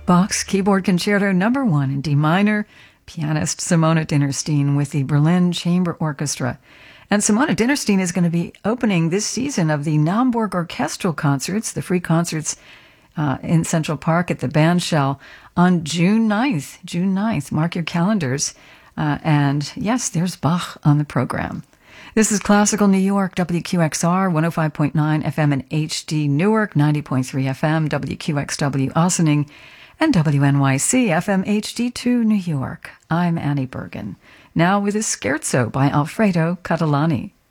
Bach's Keyboard Concerto No. 1 in D minor, pianist Simona Dinnerstein with the Berlin Chamber Orchestra. And Simona Dinnerstein is going to be opening this season of the Naumburg Orchestral Concerts, the free concerts in Central Park at the Bandshell on June 9th. June 9th. Mark your calendars. And yes, there's Bach on the program. This is Classical New York, WQXR, 105.9 FM in HD Newark, 90.3 FM, WQXW Ossining, and WNYC FM HD2 New York. I'm Annie Bergen. Now with a scherzo by Alfredo Catalani.